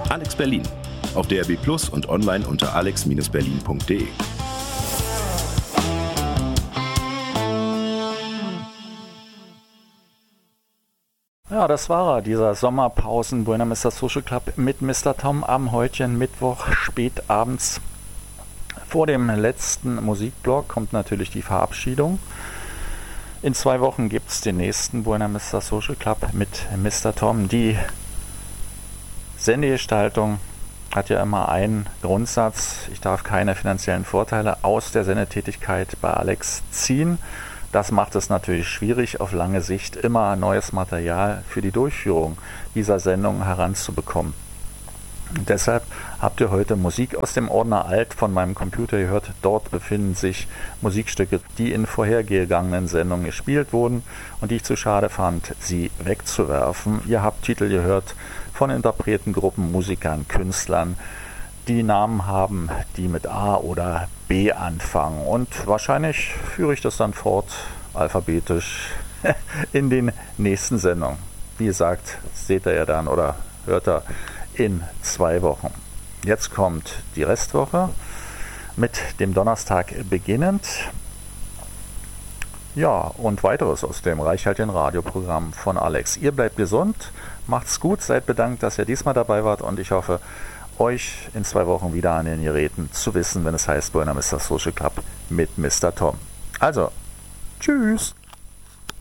Alex Berlin. Auf DRB Plus und online unter alex-berlin.de. Ja, das war er, dieser Sommerpausen Buena Vista Social Club mit Mr. Tom am heutigen Mittwoch spät abends. Vor dem letzten Musikblock kommt natürlich die Verabschiedung. In 2 Wochen gibt es den nächsten Buena Vista Social Club mit Mr. Tom. Die Sendegestaltung hat ja immer einen Grundsatz: Ich darf keine finanziellen Vorteile aus der Sendetätigkeit bei Alex ziehen. Das macht es natürlich schwierig, auf lange Sicht immer neues Material für die Durchführung dieser Sendung heranzubekommen. Und deshalb habt ihr heute Musik aus dem Ordner Alt von meinem Computer gehört. Dort befinden sich Musikstücke, die in vorhergegangenen Sendungen gespielt wurden und die ich zu schade fand, sie wegzuwerfen. Ihr habt Titel gehört von Interpreten, Gruppen, Musikern, Künstlern, die Namen haben, die mit A oder B anfangen. Und wahrscheinlich führe ich das dann fort, alphabetisch, in den nächsten Sendungen. Wie gesagt, seht ihr ja dann oder hört ihr in 2 Wochen. Jetzt kommt die Restwoche mit dem Donnerstag beginnend. Ja, und weiteres aus dem reichhaltigen Radioprogramm von Alex. Ihr bleibt gesund, macht's gut, seid bedankt, dass ihr diesmal dabei wart und ich hoffe, euch in 2 Wochen wieder an den Geräten zu wissen, wenn es heißt Buena Vista Social Club mit Mr. Tom. Also, tschüss!